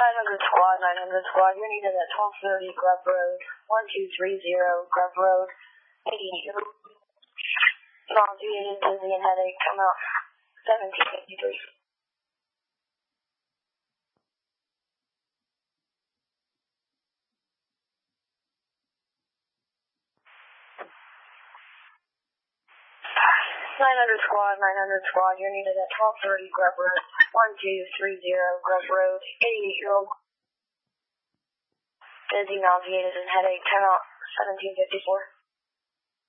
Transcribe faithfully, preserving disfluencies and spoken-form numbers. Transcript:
nine hundred squad, nine hundred squad, you're needed at twelve thirty Grub Road, one two three zero Grub Road, eighty-two. Nauseated, dizzy, and headache, come out seventeen fifty-three. nine hundred squad, nine hundred squad, you're needed at twelve thirty Grub Road, one two three zero Grub Road, eighty-eight-year-old. Dizzy, nauseated, and headache, come out seventeen fifty-four.